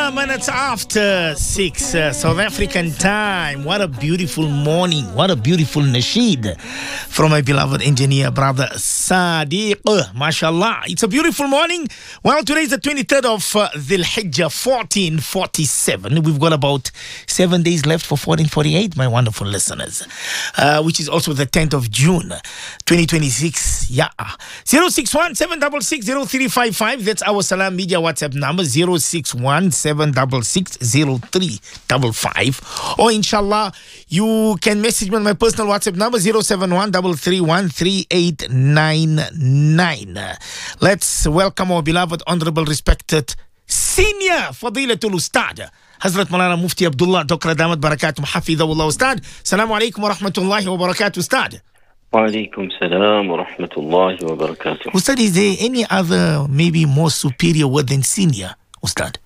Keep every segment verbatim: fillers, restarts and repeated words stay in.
Uh, minutes after six uh, South African time. What a beautiful morning. What a beautiful nasheed from my beloved engineer brother Sadiq. Uh, mashallah. It's a beautiful morning. Well, today is the twenty-third of uh, Dhul Hijjah fourteen forty-seven. We've got about seven days left for fourteen forty-eight, my wonderful listeners, uh, which is also the tenth of June twenty twenty-six. Yeah. zero six one seven six six zero three five five. That's our Salam Media WhatsApp number. zero six one seven six six zero three five five. Or inshallah, you can message me on my personal WhatsApp number zero seven one three three one three eight nine nine. Let's welcome our beloved, honorable, respected senior Fadilatul Ustad Hazrat Maulana Mufti Abdullah Dokra Damat Barakatum Hafidhahullah. Ustad, Assalamu alaikum wa rahmatullahi wa barakatuh. Ustad. Wa alaikum salam wa rahmatullahi wa barakatuh. Ustad, is there any other maybe more superior word than senior, Ustad?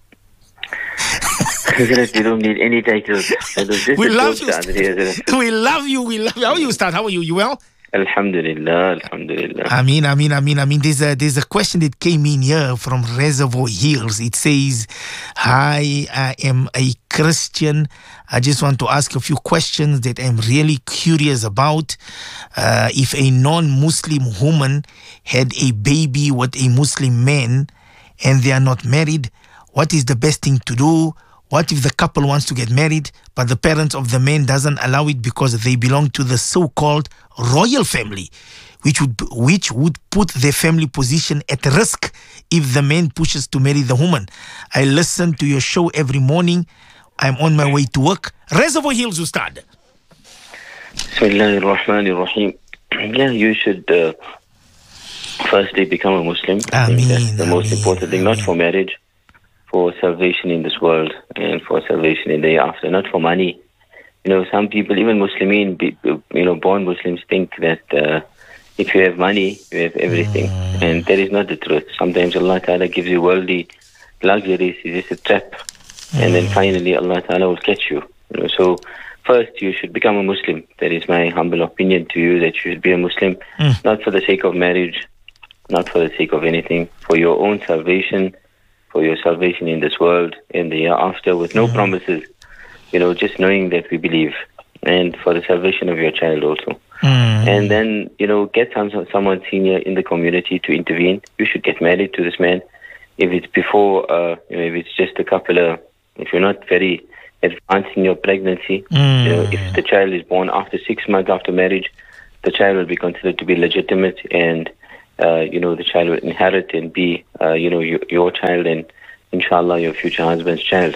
You don't need any titles. We love you. We love you. We love you. How are you, Ustad? How are you? You well? Alhamdulillah, alhamdulillah. Ameen, ameen, ameen, ameen. There's a, there's a question that came in here from Reservoir Hills. It says, hi, I am a Christian. I just want to ask a few questions that I'm really curious about. Uh, if a non-Muslim woman had a baby with a Muslim man and they are not married, what is the best thing to do? What if the couple wants to get married, but the parents of the man doesn't allow it because they belong to the so-called royal family, which would which would put their family position at risk if the man pushes to marry the woman? I listen to your show every morning. I'm on my way to work. Reservoir Hills, Ustad. Bismillahir Rahmanir Rahim. Yeah, you should uh, firstly become a Muslim. I Ameen, think that's the most ameen, important thing, ameen. not for marriage, for salvation in this world and for salvation in the hereafter, not for money. You know, some people, even Muslimin, you know, born Muslims, think that uh, if you have money, you have everything. Mm. And that is not the truth. Sometimes Allah Ta'ala gives you worldly luxuries. It's just a trap. Mm. And then finally Allah Ta'ala will catch you. You know, so first you should become a Muslim. That is my humble opinion to you, that you should be a Muslim, mm. not for the sake of marriage, not for the sake of anything, for your own salvation, for your salvation in this world and the hereafter, with no mm. promises, you know, just knowing that we believe, and for the salvation of your child also. Mm. And then, you know, get some someone senior in the community to intervene. You should get married to this man. If it's before, uh, you know, if it's just a couple of, if you're not very advanced in your pregnancy, mm. you know, if the child is born after six months after marriage, the child will be considered to be legitimate, and Uh, you know, the child will inherit and be, uh, you know, your, your child and, inshallah, your future husband's child.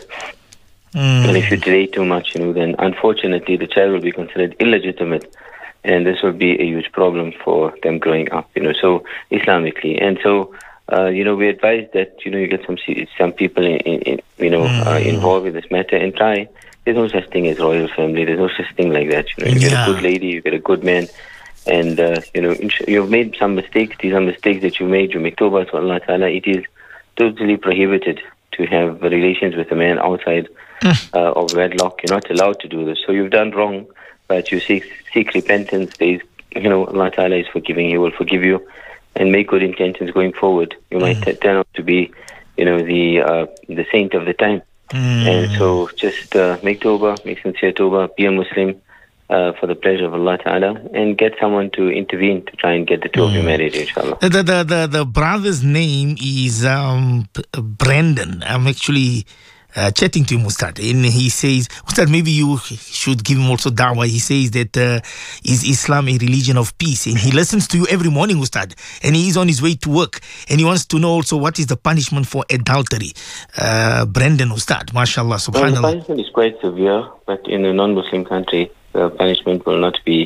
Mm. And if you delay too much, you know, then unfortunately the child will be considered illegitimate, and this will be a huge problem for them growing up, you know, so Islamically. And so, uh, you know, we advise that, you know, you get some some people, in, in, in you know, mm. uh, involved in this matter and try. There's no such thing as royal family. There's no such thing like that. You know, you yeah. get a good lady, you get a good man. And, uh, you know, you've made some mistakes. These are mistakes that you made. You make tawbah to Allah Ta'ala. It is totally prohibited to have relations with a man outside uh, of wedlock. You're not allowed to do this. So you've done wrong, but you seek, seek repentance. There is, you know, Allah Ta'ala is forgiving. He will forgive you, and make good intentions going forward. You might t- turn out to be, you know, the uh, the saint of the time. Mm. And so just uh, make tawbah, make sincere tawbah, be a Muslim, Uh, for the pleasure of Allah Ta'ala, and get someone to intervene to try and get the two mm. of you married, inshallah. The, the, the, the brother's name is um, Brandon. I'm actually uh, chatting to him, Ustad, and he says, Ustad, maybe you should give him also da'wah. He says that uh, is Islam a religion of peace? And he listens to you every morning, Ustad, and he is on his way to work, and he wants to know also what is the punishment for adultery. Uh, Brandon, Ustad, mashallah, subhanallah. Well, the punishment is quite severe, but in a non-Muslim country, the punishment will not be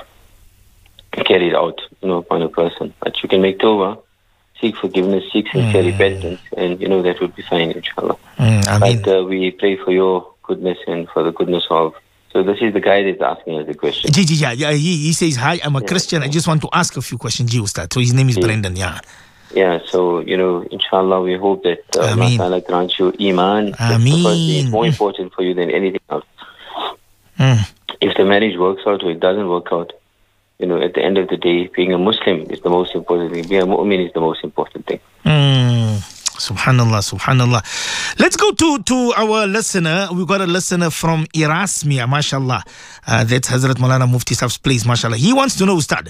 carried out, you know, upon a person. But you can make tawbah, seek forgiveness, seek sincere mm. repentance, and, you know, that will be fine, inshallah. Mm, I mean, but uh, we pray for your goodness and for the goodness of... So this is the guy that's asking us the question. Yeah, yeah, he, he says, hi, I'm a yeah. Christian. I just want to ask a few questions, Ustad. So his name is yeah. Brendan, yeah. Yeah, so, you know, inshallah, we hope that uh, Allah Ta'ala grants you iman. Ameen. It's more important for you than anything else. Mm. If the marriage works out or it doesn't work out, you know, at the end of the day, being a Muslim is the most important thing. Being a mu'min is the most important thing. Mm. Subhanallah, subhanallah. Let's go to, to our listener. We've got a listener from Erasmia, mashallah. Uh, that's Hazrat Maulana Mufti Sahib's place, mashallah. He wants to know, Ustad,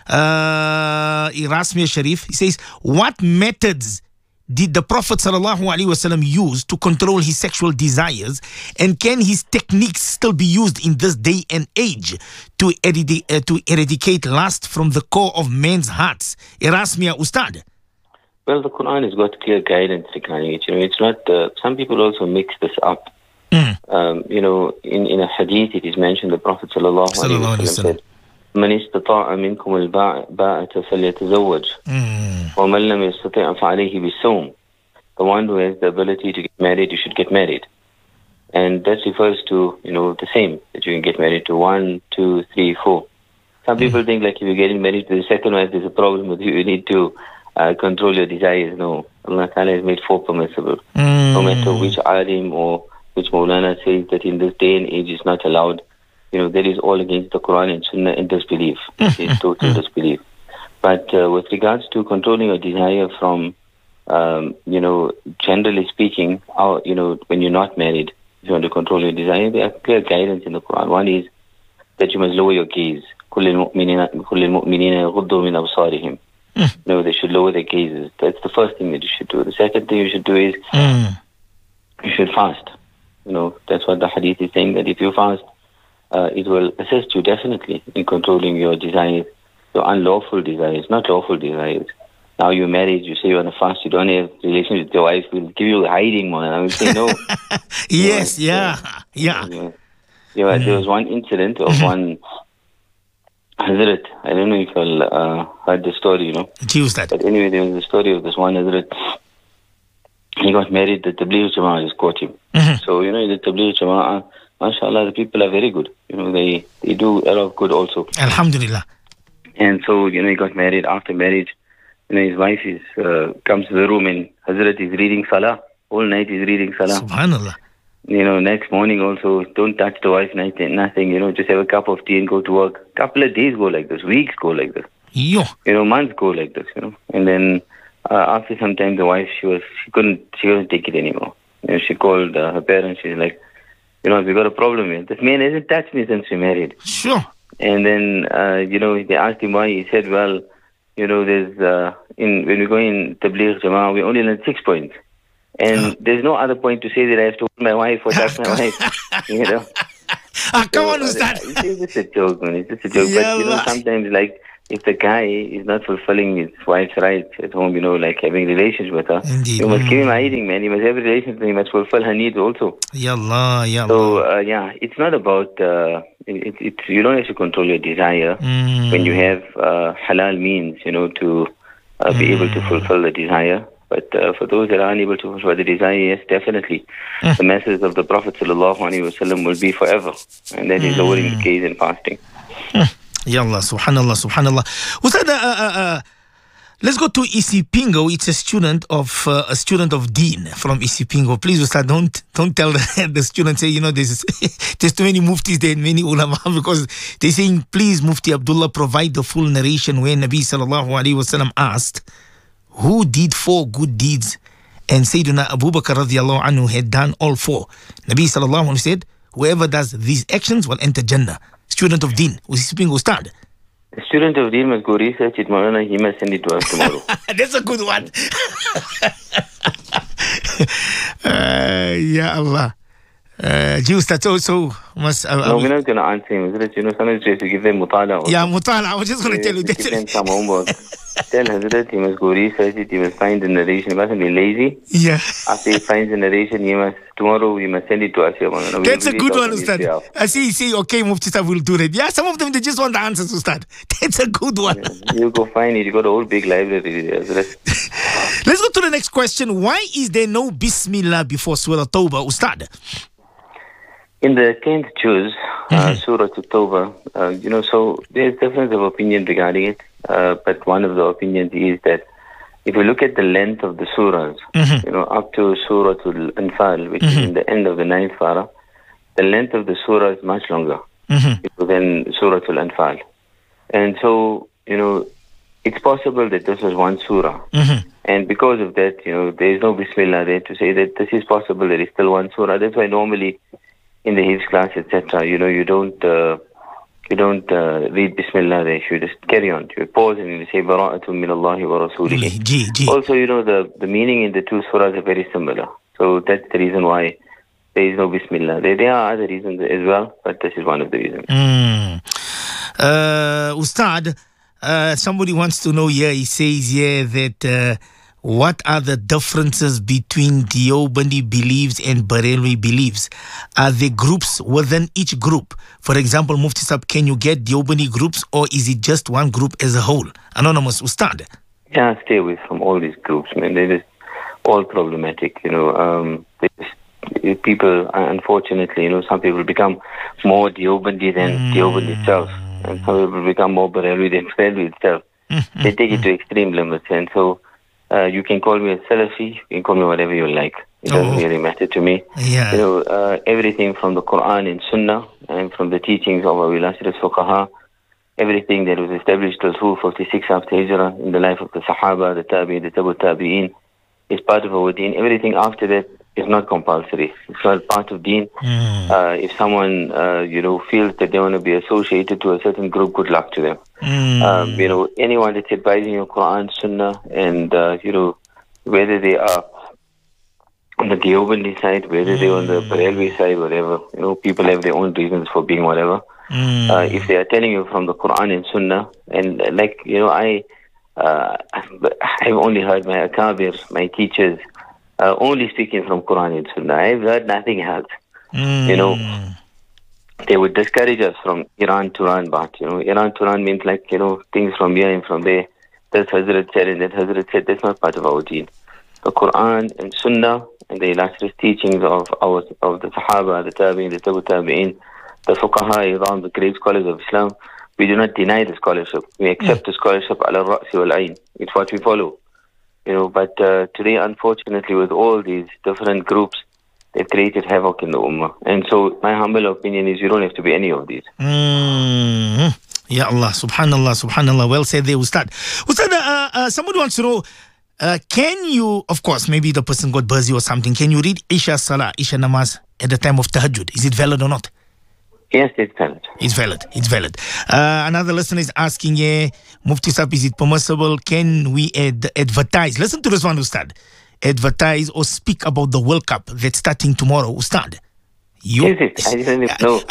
uh, Erasmia Sharif, he says, what methods did the Prophet sallallahu alaihi wasallam use to control his sexual desires, and can his techniques still be used in this day and age to, eradi- uh, to eradicate lust from the core of men's hearts? Erasmia, Ustad. Well, the Quran has got clear guidance regarding it. You know, it's not. Uh, some people also mix this up. Mm. Um, you know, in, in a hadith, it is mentioned the Prophet sallallahu alaihi wasallam said, "Man istata'a minkum al-ba'ata falyatazawwaj, wa man lam yastati' fa alayhi bis-sawm." The one who has the ability to get married, you should get married, and that refers to, you know, the same, that you can get married to one, two, three, four. Some mm. people think like if you're getting married to the second wife, there's a problem with you. You need to Uh, control your desires. No, Allah Ta'ala has made four permissible. Mm. No matter which alim or which Maulana says that in this day and age is not allowed, you know, that is all against the Quran and Sunnah and disbelief. It is total disbelief. But uh, with regards to controlling your desire from, um, you know, generally speaking, our, you know, when you're not married, if you want to control your desire, there are clear guidance in the Quran. One is that you must lower your gaze. كل المؤمنين يغضوا من أبصارهم. Mm. No, they should lower their gazes. That's the first thing that you should do. The second thing you should do is mm. you should fast. You know, that's what the hadith is saying, that if you fast, uh, it will assist you definitely in controlling your desires, your unlawful desires, not lawful desires. Now you're married, you say you want to fast, you don't have relations with your wife, we'll give you a hiding one. I will say no. Yes, you know, yeah, yeah. yeah. yeah mm. There was one incident of one Hazrat. I don't know if you'll uh, heard the story, you know. Choose that. But anyway, there was the story of this one Hazrat. He got married, the Tabligh Jama'ah just caught him. Mm-hmm. So, you know, the Tabligh Jama'ah, mashallah, the people are very good. You know, they, they do a lot of good also. Alhamdulillah. And so, you know, he got married. After marriage, you know, his wife is uh, comes to the room and Hazrat is reading Salah. All night he's reading Salah. Subhanallah. You know, next morning also, don't touch the wife, nothing, nothing, you know, just have a cup of tea and go to work. Couple of days go like this, weeks go like this. Yo. You know, months go like this, you know. And then uh, after some time, the wife, she was, she couldn't, she couldn't take it anymore. You know, she called uh, her parents, she's like, you know, we got a problem here. This man hasn't touched me since we married. Sure. And then, uh, you know, they asked him why. He said, well, you know, there's, uh, in when we go in Tabligh Jama'ah, we only learn six points. And there's no other point to say that I have to hold my wife or touch my wife, you know. Ah, come so, on, Ustad. It's just a joke, man. It's just a joke. But, you know, sometimes, like, if the guy is not fulfilling his wife's rights at home, you know, like having relations with her, Indeed. you must give him hiding, man. You must have relations with him. You must fulfill her needs also. Yallah, yallah. So, uh, yeah, it's not about, uh, it, it, you don't have to control your desire mm. when you have uh, halal means, you know, to uh, be mm. able to fulfill the desire. But uh, for those that are unable to fulfill the desire, yes, definitely. Mm. The message of the Prophet ﷺ will be forever. And that is lowering the gaze and fasting. Mm. Yallah, subhanallah, subhanallah. Ustad, uh, uh, uh, let's go to Isipingo. It's a student of uh, a student of Deen from Isipingo. Please, Ustad, don't don't tell the, the student, say, you know, there's, there's too many muftis there and many ulama, because they're saying, please, Mufti Abdullah, provide the full narration where Nabi sallallahu alayhi wasallam asked, who did four good deeds, and Sayyidina Abu Bakr radiallahu anhu had done all four. Nabi sallallahu alayhi said, whoever does these actions will enter Jannah. Student of Deen, who's speaking Ustad? The student of Deen must go research it, Maulana. He must send it to us tomorrow. That's a good one. uh, Ya Allah. Uh, Jews, that's also must. Uh, no, we're not going to answer him. Hazrat, you know, sometimes you have to give them mutala. Yeah, mutala. I was just going to tell you. Give them some homework. Tell Hazrat he must go research it. He must find the narration. He mustn't be lazy. Yeah. After he finds the narration, he must tomorrow. He must send it to us here. No, that's a good one, Ustad. I see. See. Okay, Mufti Sahib will do that. Yeah, some of them they just want the answers, Ustad. That's a good one. Yeah, you go find it. You got a whole big library there, Hazrat. Let's go to the next question. Why is there no Bismillah before Surah Tawbah, Ustad? In the tenth juz, uh, Surah At-Tawbah, uh, you know, so there's difference of opinion regarding it, uh, but one of the opinions is that if you look at the length of the surahs, mm-hmm. you know, up to Surah Al-Anfal, which mm-hmm. is in the end of the ninth parah, the length of the surah is much longer mm-hmm. than Surah Al-Anfal. And so, you know, it's possible that this was one surah. Mm-hmm. And because of that, you know, there is no Bismillah there to say that this is possible, there is still one surah. That's why normally in the Hifz class, et cetera, you know, you don't uh, you don't uh, read Bismillah there. You just carry on. You pause and you say, Bara'atun min Allahi wa rasulihi. Gee, gee. Also, you know, the, the meaning in the two surahs are very similar. So that's the reason why there is no Bismillah. There, there are other reasons as well, but this is one of the reasons. Mm. Uh, Ustad, uh, somebody wants to know here, he says here that uh, what are the differences between Deobandi beliefs and Barelwi beliefs? Are there groups within each group? For example, Mufti Sab, can you get Deobandi groups or is it just one group as a whole? Anonymous, Ustad. Yeah, stay away from all these groups, man. They're just all problematic, you know. Um, they just, people, unfortunately, you know, some people become more Deobandi than mm. Deobandi itself. And some people become more Barelwi than Barelwi itself. Mm-hmm. They take it to extreme limits. And so uh, you can call me a Salafi, you can call me whatever you like. It doesn't oh. really matter to me. Yeah. You know, uh, everything from the Quran and Sunnah and from the teachings of our illustrious Fuqaha, everything that was established till two fifty-six after Hijrah in the life of the Sahaba, the Tabi'in, the Tabu Tabi'in, is part of our deen. Everything after that is not compulsory. It's not part of deen. Mm. Uh, if someone, uh, you know, feels that they want to be associated to a certain group, good luck to them. Mm. Um, you know, anyone that's advising your Quran, Sunnah, and, uh, you know, whether they are on the Deobandi side, whether mm. they're on the Barelwi side, whatever, you know, people have their own reasons for being whatever. Mm. Uh, if they are telling you from the Quran and Sunnah, and uh, like, you know, I, uh, I've only heard my Akabir, my teachers, Uh, only speaking from Quran and Sunnah. I've heard nothing else. Mm. You know, they would discourage us from Iran to Iran, but, you know, Iran to Iran means like, you know, things from here and from there. That's Hazrat said and that Hazrat said. That's not part of our deen. The Quran and Sunnah and the illustrious teachings of our of the Sahaba, the Tabi'in, the Tabu Tabi'in, the Fuqaha, Iran, the great scholars of Islam, we do not deny the scholarship. We accept mm. the scholarship ala ra'si wal ayn. It's what we follow. You know, but uh, today, unfortunately, with all these different groups, they've created havoc in the Ummah. And so, my humble opinion is you don't have to be any of these. Mm-hmm. Ya Allah, subhanallah, subhanallah. Well said there, Ustad. Ustad, uh, uh, somebody wants to know, uh, can you, of course, maybe the person got busy or something, can you read Isha Salah, Isha Namaz at the time of Tahajjud? Is it valid or not? Yes, it's valid. It's valid. It's valid. Uh, another listener is asking, yeah, Mufti Sab, is it permissible? Can we ad- advertise? Listen to this one, Ustad. Advertise or speak about the World Cup that's starting tomorrow, Ustad. You, is it? I didn't even know.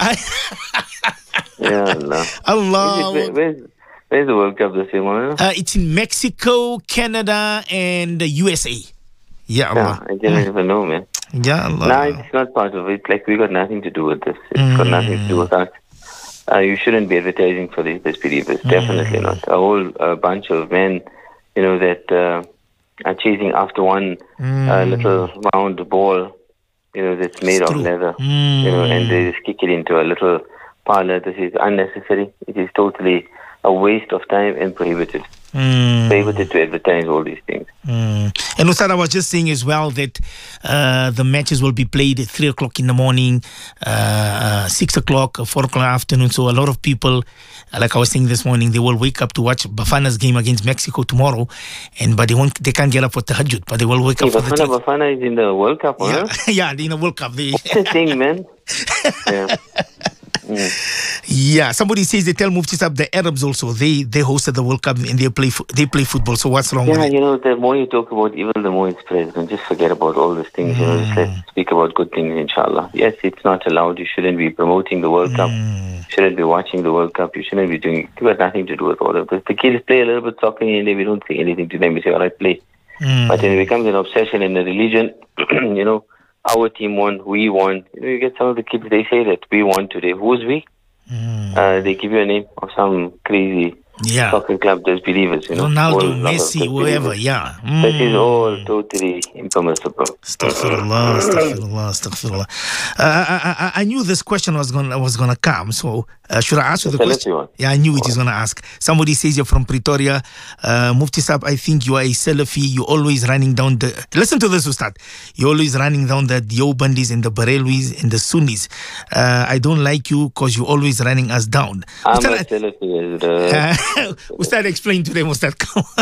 Ya Allah. Allah. Where, where's, where's the World Cup this year, man? Uh, it's in Mexico, Canada, and the U S A. Ya Allah. Yeah, I didn't even know, man. Ya Allah. No, it's not part of it. Like, we got nothing to do with this. It's mm. got nothing to do with us. Uh, you shouldn't be advertising for these disbelievers. Mm. Definitely not. A whole uh, bunch of men, you know, that uh, are chasing after one mm. uh, little round ball, you know, that's made it's of true. leather, mm. you know, and they just kick it into a little parlor. This is unnecessary. It is totally a waste of time and prohibited. Mm. Prohibited to advertise all these things. Mm. And Ustad, I was just saying as well that uh, the matches will be played at three o'clock in the morning, uh, six o'clock, four o'clock in the afternoon. So a lot of people, like I was saying this morning, they will wake up to watch Bafana's game against Mexico tomorrow, and but they won't, they can't get up for Tahajjud, but they will wake hey, up Bafana, for the Bafana Bafana is in the World Cup, yeah, huh? yeah, in the World Cup. They... What's the thing, man? Yeah. Mm. Yeah, somebody says they tell Mufti Sab the Arabs also they they hosted the World Cup and they play they play football. So what's wrong yeah, with it? Yeah, you know, the more you talk about evil, the more it spreads. Don't just forget about all these things. Mm. You know, just let's speak about good things, inshallah. Yes, it's not allowed. You shouldn't be promoting the World Cup. Mm. You shouldn't be watching the World Cup. You shouldn't be doing. It got nothing to do with all of this. The kids play a little bit soccer and we don't say anything to them. We say, all right, play. Mm. But when it becomes an obsession in a religion, you know, our team won, we won. You know, you get some of the kids, they say that we won today. Who's we? Mm. Uh, they give you a name of some crazy yeah. soccer club disbelievers, you know. Ronaldo, Messi, whoever, yeah. Mm. That is all totally impermissible. Astaghfirullah, astaghfirullah, astaghfirullah. Uh, I, I, I knew this question was gonna was gonna come, so uh, should I ask you the question? One. Yeah, I knew it was gonna ask. Somebody says you're from Pretoria. Uh, Mufti Sab, I think you are a Salafi. You're always running down the... Listen to this, Ustad. You're always running down the Deobandis and the Barelwis and the Sunnis. Uh, I don't like you because you're always running us down. I'm Ustad, a Salafi. Uh, Ustad, explain to them, Ustad.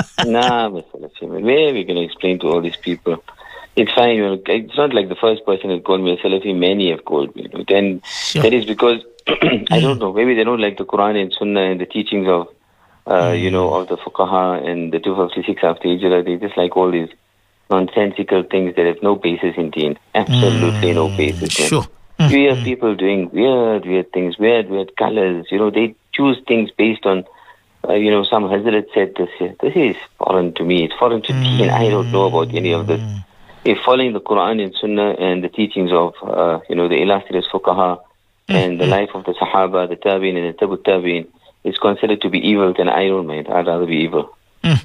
Nah, Mister Salafi, man. Where are we going to explain to all these people? It's fine. You know, it's not like the first person that called me a Salafi. Many have called me. You know, then Sure. that is because I don't know. Maybe they don't like the Quran and Sunnah and the teachings of, uh, you know, of the Fuqaha and the two fifty-six after Hijrah. They just like all these nonsensical things that have no basis in deen. Absolutely no basis. Man. Sure. We have people doing weird, weird things, weird, weird colors. You know, they choose things based on, uh, you know, some Hazrat said this here. This is foreign to me. It's foreign to deen. I don't know about any of this. If following the Quran and Sunnah and the teachings of, uh, you know, the illustrious Fuqaha and the life of the Sahaba, the Tabi'in and the Tabu Tabi'in is considered to be evil, then I don't mind. I'd rather be evil. Mm.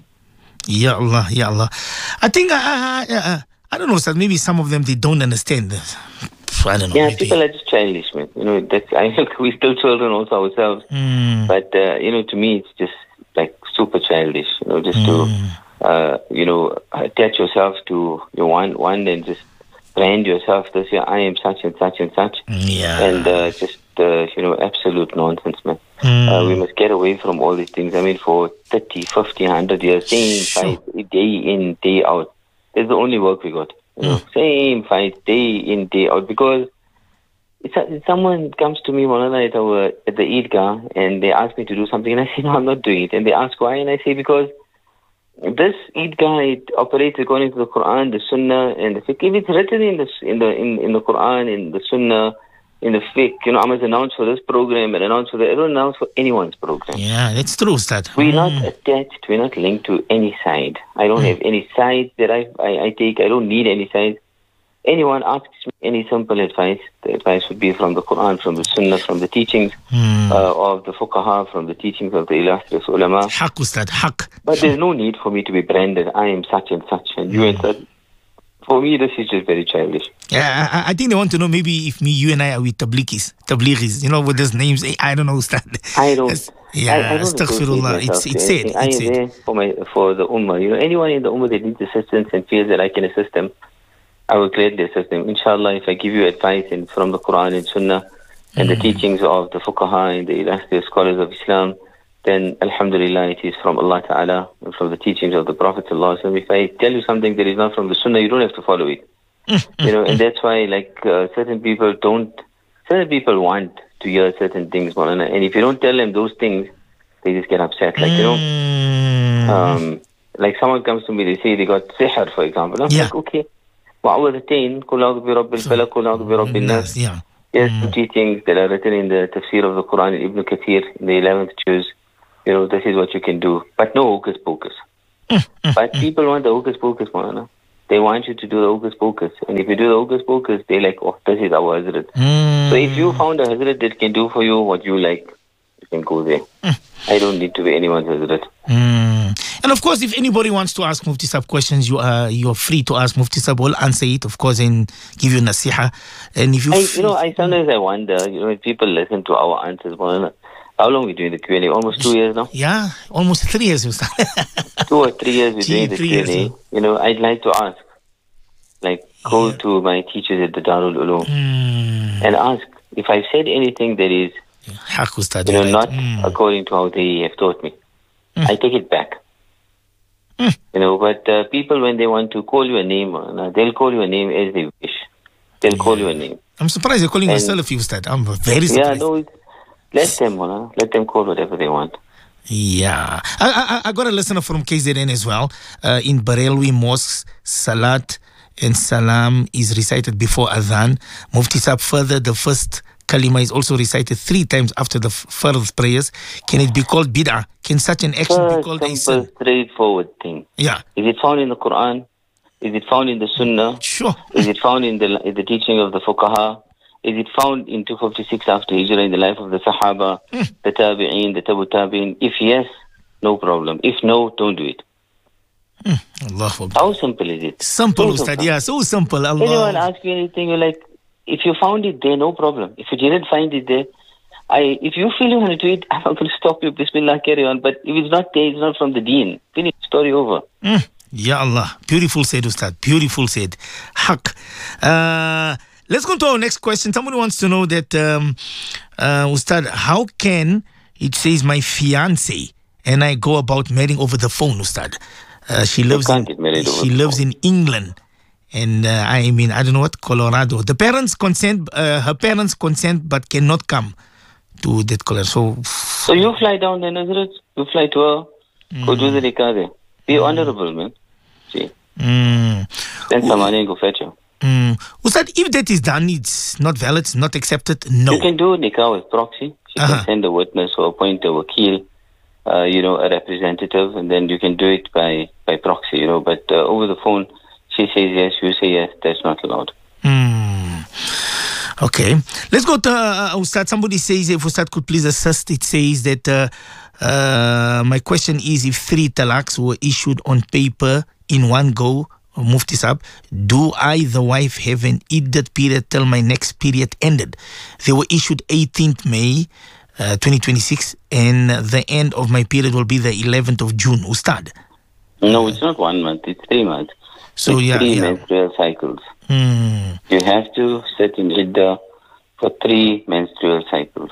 Ya Allah, Ya Allah. I think, uh, uh, uh, I don't know, Ustad, maybe some of them, they don't understand this. I don't know. Yeah, maybe. people are just childish, man. You know, that's, I think we're still children also ourselves. Mm. But, uh, you know, to me, it's just like super childish, you know, just Mm. to, uh, you know, attach yourself to your one, one and just brand yourself this year, I am such and such and such. Yeah. And uh, just, uh, you know, absolute nonsense, man. Mm. Uh, we must get away from all these things. I mean, for thirty, fifty, one hundred years, same Sure. fight, day in, day out. That's the only work we got. You know, Mm. same fight, day in, day out. Because it's, it's someone comes to me one night at, our, at the Eidgah and they ask me to do something and I say, no, I'm not doing it. And they ask why and I say, because this Eidgah, it operates according to the Quran, the Sunnah, and the Fiqh. If it's written in the in the in, in the Quran, in the Sunnah, in the Fiqh, you know, I must announce for this program and announce for that. I don't announce for anyone's program. Yeah, that's true, Ustad. We're Mm. not attached. We're not linked to any side. I don't have any side that I, I I take. I don't need any side. Anyone asks me any simple advice, the advice would be from the Quran, from the Sunnah, from the teachings Mm. uh, of the Fuqaha, from the teachings of the illustrious ulama. Haq, Ustad, haq. But there's no need for me to be branded. I am such and such, and you and such. For me, this is just very childish. Yeah, I, I think they want to know maybe if me, you and I are with Tabligis, Tabligis, you know, with those names. I, I don't know, Ustad. I don't. That's- yeah, I, I don't astaghfirullah. associate It's, myself it's to said. anything. I It's am said. there for my for the ummah. You know, anyone in the ummah that needs assistance and feels that I can assist them, I will gladly assist them. Inshallah, if I give you advice in, from the Quran and Sunnah and the teachings of the Fuqaha and the illustrious scholars of Islam, then Alhamdulillah, it is from Allah Ta'ala and from the teachings of the Prophet Sallallahu Alaihi Wasallam. If I tell you something that is not from the Sunnah, you don't have to follow it. You know, and that's why, like, uh, certain people don't, certain people want to hear certain things, Maulana. And if you don't tell them those things, they just get upset. Like, you know, Mm. um, like someone comes to me, they say they got sihr, for example. I'm Yeah. like, okay. وَعَوَذَتَيْن قُلْ أَعُوذُ بِرَبِّ الْفَلَقِ قُلْ أَعُوذُ بِرَبِّ النَّاسِ. Yeah. There's some teachings that are written in the tafsir of the Quran in Ibn Kathir, in the eleventh juz. You know, this is what you can do. But no hocus pocus. But people want the hocus pocus, Maulana. They want you to do the hocus pocus. And if you do the hocus pocus, they're like, oh, this is our Hazrat. Mm. So if you found a Hazrat that can do for you what you like, you can go there. I don't need to be anyone's Hazrat. Mm. And of course, if anybody wants to ask Mufti Sab questions, you are you're free to ask Mufti Sab. We'll answer it, of course, and give you nasiha. And if you, I, f- you know, I sometimes I wonder, you know, when people listen to our answers, Maulana, how long are we doing the Q and A? Almost two years now? yeah, almost three years, Ustad. Two or three years we're Gee, doing the three Q and A. years, You know, I'd like to ask, like, go Yeah. to my teachers at the Darul Ulum Mm. and ask if I've said anything that is, Haq, Ustad. you know, you're not right. Mm. according to how they have taught me. Mm. I take it back. Mm. You know, but uh, people, when they want to call you a name, uh, they'll call you a name as they wish. They'll call you a name. I'm surprised you're calling And- yourself a Ustad. I'm very Yeah, surprised. no, it's, let them, uh, let them call whatever they want. Yeah. I, I, I got a listener from K Z N as well. Uh, in Barelwi Mosques, Salat and Salam is recited before Adhan. Mufti Sab, further, the first kalima is also recited three times after the f- fardh prayers. Can it be called bid'ah? Can such an action be First, called a simple, sin? straightforward thing. Yeah, Is it found in the Quran? Is it found in the Sunnah? sure. Is it found in the in the teaching of the Fuqaha? Is it found in two fifty-six after Hijrah in the life of the Sahaba, the Tabi'een, the Tabu Tabi'een? If yes, no problem. If no, don't do it. Allahu Akbar. How simple is it? Simple, So Ustad. simple. Yeah, so simple. Allah. Anyone ask you anything, you're like, if you found it there, no problem. If you didn't find it there, I if you feel you want to do it, I'm not going to stop you. Bismillah, carry on. But if it's not there, it's not from the deen. Finish, story over. Mm. Ya Allah. Beautiful said, Ustad. Beautiful said. Haq. Uh, let's go to our next question. Somebody wants to know that, um, uh, Ustad, how can, it says, my fiance and I go about marrying over the phone, Ustad. Uh, she lives can't in get married over she the lives phone. in England, and uh, I mean I don't know what, Colorado. The parents consent, uh, her parents consent, but cannot come to that color. So, So you fly down there, Nazareth. You fly to her. Go do the nikah there. Be honorable, man. See. mm, Send some money and go fetch her. mm. Ustad, if that is done, it's not valid, it's not accepted. No. You can do nikah with proxy. She Uh-huh. can send a witness or appoint a wakil, uh, you know, a representative, and then you can do it by, by proxy, you know. But uh, over the phone, she says yes, you say yes. That's not allowed. Mm. Okay. Let's go to uh, Ustad. Somebody says, if Ustad could please assist, it says that uh, uh, my question is, if three talaqs were issued on paper in one go, Mufti Sab, do I, the wife, have an iddat period till my next period ended? They were issued eighteenth May uh, twenty twenty-six, and the end of my period will be the eleventh of June, Ustad. No, it's not one month. It's three months. So, it's yeah, three yeah. menstrual cycles. Mm, You have to sit in iddah for three menstrual cycles.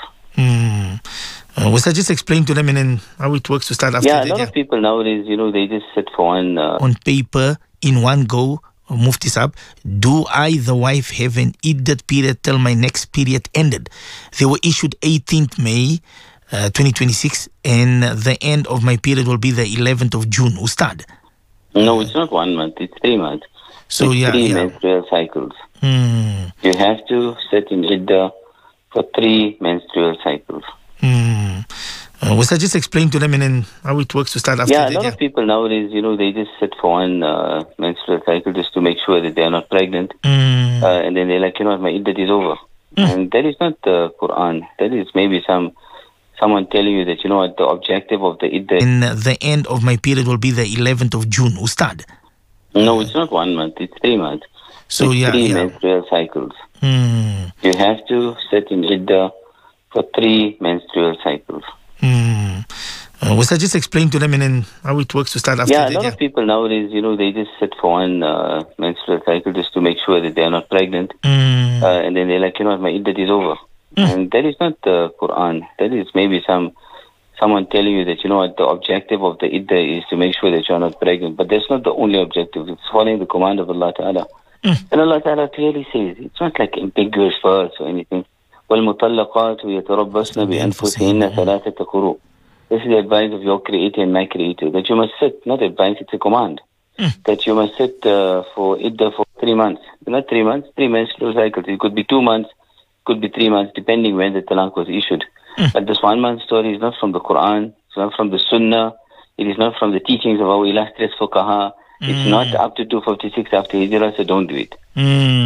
mm. Uh, Ustad, just explain to them and then how it works to start after Yeah, a that. lot Yeah. of people nowadays, you know, they just sit for one. Uh, On paper in one go, Mufti Sab, do I, the wife, have an iddat period till my next period ended? They were issued eighteenth May uh, twenty twenty-six, and the end of my period will be the eleventh of June, Ustad. no, it's not one month. It's three months. So, it's yeah, three yeah. menstrual cycles. Mm, You have to sit in iddah for three menstrual cycles. mm. Uh, Ustad, just explain to them and then how it works to start after Yeah, a that. lot Yeah. of people nowadays, you know, they just sit for one uh, menstrual cycle just to make sure that they are not pregnant. Mm, Uh, and then they're like, you know what, my iddat is over. And that is not the Quran. That is maybe some someone telling you that, you know what, the objective of the iddah. and the end of my period will be the eleventh of June, Ustad. No, it's not one month. It's three months. So, it's yeah, three yeah. menstrual cycles. Mm, You have to sit in iddah for three menstrual cycles. mm. Uh, Ustad, just explain to them and then how it works to start after Yeah, a that. lot Yeah. of people nowadays, you know, they just sit for one uh, menstrual cycle just to make sure that they are not pregnant. Mm, Uh, and then they're like, you know what, my iddat is over. And that is not the Quran. That is maybe some someone telling you that, you know what, the objective of the iddah is to make sure that you are not pregnant. But that's not the only objective. It's following the command of Allah Ta'ala. And Allah Ta'ala clearly says, it's not like ambiguous verse or anything. وَالْمُطَلَّقَاتُ يَتَرَبَّصْنَ بِأَنفُسِهِنَّ ثَلَاثَةَ قُرُوءٍ. This is the advice of your creator and my creator, that you must sit, not advice, it's a command. That you must sit uh, for iddah for three months. Not three months, three menstrual cycles. It could be two months, could be three months, depending when the talaq was issued. But this one month story is not from the Quran, it's not from the Sunnah, it is not from the teachings of our illustrious fuqaha. It's not up to two fifty-six after Hijrah, so don't do it. mm.